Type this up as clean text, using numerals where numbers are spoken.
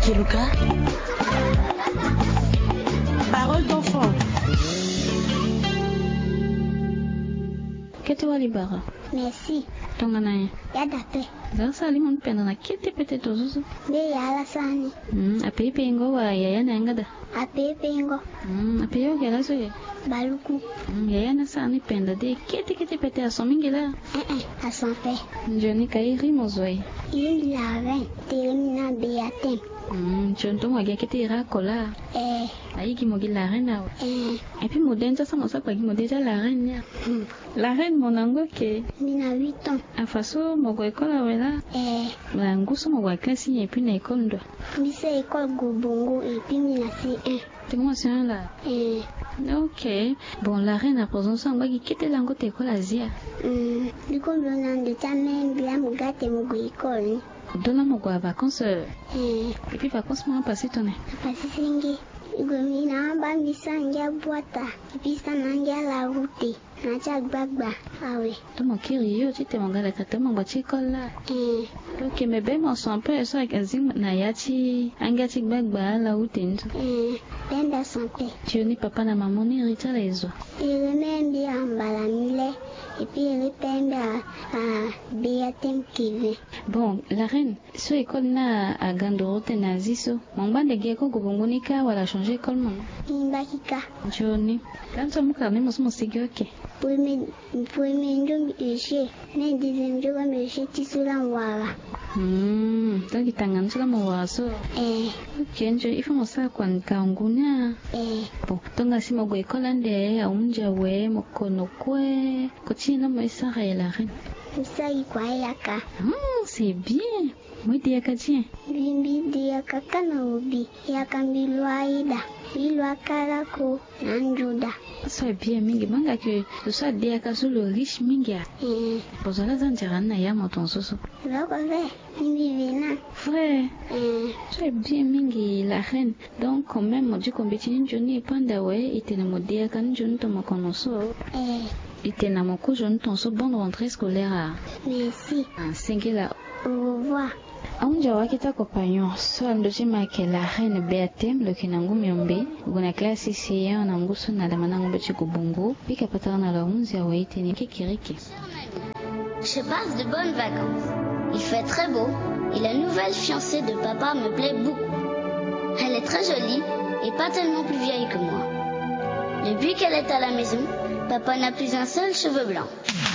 Kiluka. Parole d'enfant. Kete walibara. Merci. Tongana Ya dape. Zasa limon penda na kete pete tozuzu. Be ya la sani. Ape pengo wa yaya na ngada. Ape pengo. Ape yo gela so ye. Baluku. Yaya na sani penda de kete pete asomingela. Asompe. Njoni kai rimozoi. Il la reine termina beatem. Chonto mwage kete ira kola. Ayi ki mogi la reine na. Et puis modenta sama sa kwa ki modeta la reine. La reine monango ke. Nina 8 ans. Afaso mogo ekola wela. La nguso mogo klasi et puis na école ndo. Bise école Gobongo et puis mina C1. Tu commences là. Ok. Bon, la reine a présence en bagi kete lango te école Asia. Biko blonde de ta même bila mugate mugo école. Dona mogo à vacances. Et puis vacances moi passé tonné. Passé singi. Gomina bangi sanga boita. Et puis ça nanga la route. Nacha gbagba. Ah oui. Tu mon kiri yo tu te mangala kata mon bachi école là. Ok, mais ben on s'en peut ça avec azim na yati angati gbagba la route nto. Benda santé. Tu ni papa na maman ni rita les oies. Il même bien mbala mule. Et puis il penda à Beatem TV. Bon, la reine, so école na à Gandorote na ziso. Mon bande geko gobongonika wala changer école mon. Imbakika. Johnny. Quand on m'a mis mon sigio ok. Premier jour monsieur, mais deuxième jour monsieur tisula wala. Donc il t'engage sur la mourasso. Ok, il faut me ça quand kaunguna. Bon, donc si mon école ande aunja we mokono kwe. Kochina mo isara la reine. Ça y quoi yaka. C'est bien. Moi dia kachien. Bimbi dia kakana ubi yaka mbilwaida. Bilwa karako nanjuda. Ça bien mingi manga que ce soit dia kasolo riche mingi. Pour ça là zanjana ya moton soso. Loko ve vivina. Frère. C'est bien mingi la reine. Donc quand même moi du combini joni panda we itena modia kan joni to makonoso. Itena moko joni ton so bonne rentrée scolaire. Merci. Singela. Au revoir. Aunja wakita compagnon so andoji make la reine Beatem le kinangu miombe gona classe siya na nguso na dama nangu bechi kubungu pika patana na la 11 ya waite ni kikiriki. Je passe de bonnes vacances. Il fait très beau et la nouvelle fiancée de papa me plaît beaucoup. Elle est très jolie et pas tellement plus vieille que moi. Depuis qu'elle est à la maison, papa n'a plus un seul cheveu blanc.